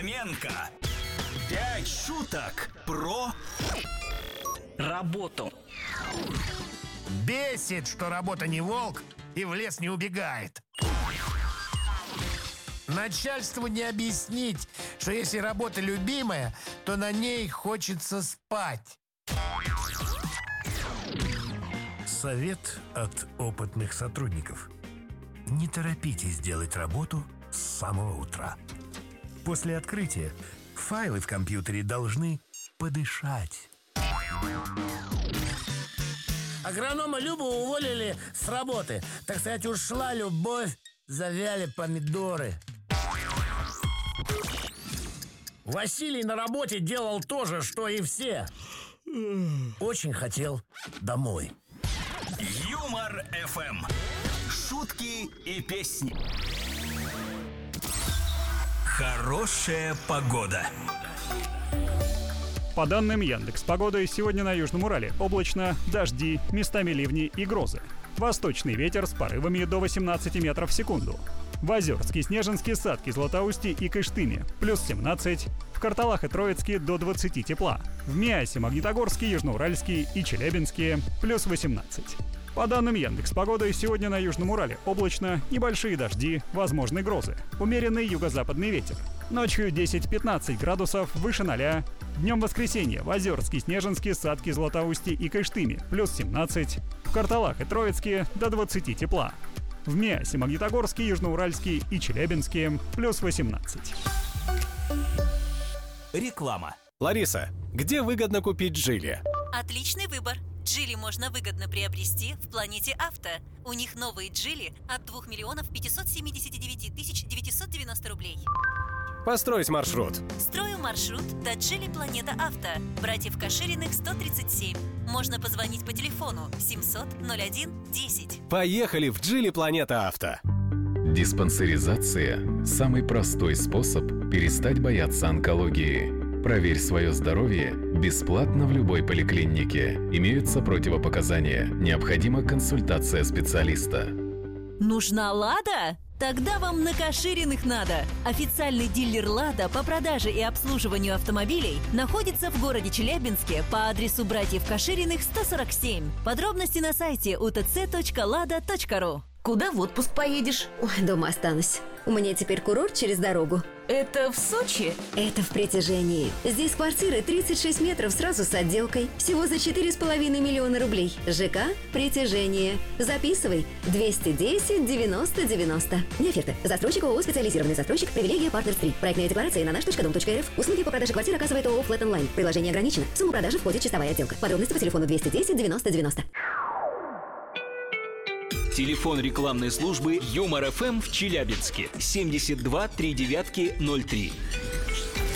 Фоменко. 5 шуток про работу. Бесит, что работа не волк и в лес не убегает. Начальству не объяснить, что если работа любимая, то на ней хочется спать. Совет от опытных сотрудников. Не торопитесь делать работу с самого утра. После открытия файлы в компьютере должны подышать. Агронома Любу уволили с работы. Так сказать, ушла любовь, завяли помидоры. Василий на работе делал то же, что и все. Очень хотел домой. Юмор ФМ. Шутки и песни. Хорошая погода. По данным Яндекс.Погоды, сегодня на Южном Урале облачно, дожди, местами ливни и грозы. Восточный ветер с порывами до 18 метров в секунду. В Озерске, Снежинске, Садке, Златоусте и Кыштыме – плюс 17. В Карталах и Троицке – до 20 тепла. В Миасе, Магнитогорске, Южноуральске и Челябинске – плюс 18. По данным Яндекс.Погоды, сегодня на Южном Урале облачно, небольшие дожди, возможны грозы. Умеренный юго-западный ветер. Ночью 10-15 градусов, выше 0. Днем воскресенья в Озерске, Снежинске, Садке, Златоусте и Кыштыме – плюс 17. В Карталах и Троицке – до 20 тепла. В Миасе, Магнитогорске, Южноуральске и Челябинске – плюс 18. Реклама. Лариса, где выгодно купить Джили? Отличный выбор. Джили можно выгодно приобрести в Планете Авто. У них новые Джили от 2 579 990 рублей. Построить маршрут. Строю маршрут до Джили Планета Авто. Братьев Кашириных 137. Можно позвонить по телефону 700 01 10. Поехали в Джили Планета Авто. Диспансеризация – самый простой способ перестать бояться онкологии. Проверь свое здоровье бесплатно в любой поликлинике. Имеются противопоказания. Необходима консультация специалиста. Нужна «Лада»? Тогда вам на Кашириных надо. Официальный дилер «Лада» по продаже и обслуживанию автомобилей находится в городе Челябинске по адресу братьев Кашириных 147. Подробности на сайте utc.lada.ru. Куда в отпуск поедешь? Ой, дома останусь. У меня теперь курорт через дорогу. Это в Сочи? Это в Притяжении. Здесь квартиры 36 метров сразу с отделкой. Всего за 4,5 миллиона рублей. ЖК «Притяжение». Записывай. 210 90 90. Не оферта. Застройщик ООО «Специализированный застройщик». Привилегия Partners 3. Проектная декларация на наш.дом.рф. Услуги по продаже квартир оказывает ООО «Flat Online». Приложение ограничено. В сумму продажи входит чистовая отделка. Подробности по телефону 210 90 90. Телефон рекламной службы Юмор ФМ в Челябинске 72 39 03.